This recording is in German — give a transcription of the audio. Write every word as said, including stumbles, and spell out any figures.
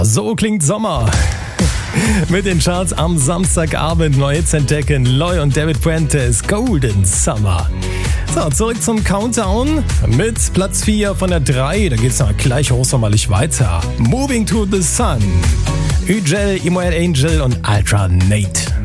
So klingt Sommer. Mit den Charts am Samstagabend neu Hits entdecken. Loy und David Fuentes, Golden Summer. So, zurück zum Countdown mit Platz vier von der drei. Da geht's noch gleich hochsommerlich weiter. Moving to the Sun. Ugel, Imoel Angel und Ultra Nate.